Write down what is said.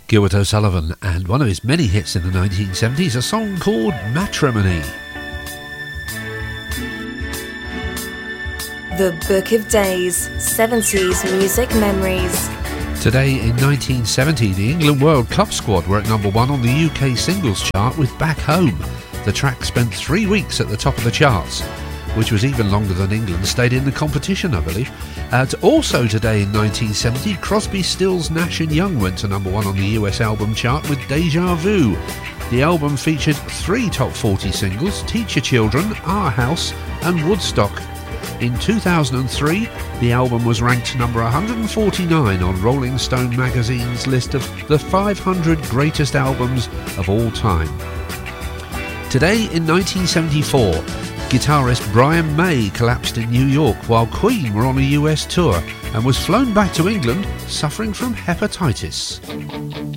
Gilbert O'Sullivan, and one of his many hits in the 1970s, a song called Matrimony. The Book of Days, 70s Music Memories. Today in 1970, the England World Cup squad were at number 1 on the UK singles chart with Back Home. The track spent 3 weeks at the top of the charts, which was even longer than England stayed in the competition, I believe. Also today in 1970, Crosby, Stills, Nash & Young went to number 1 on the US album chart with Deja Vu. The album featured 3 top 40 singles: Teach Your Children, Our House and Woodstock. In 2003, the album was ranked number 149 on Rolling Stone magazine's list of the 500 greatest albums of all time. Today in 1974, guitarist Brian May collapsed in New York while Queen were on a US tour and was flown back to England suffering from hepatitis.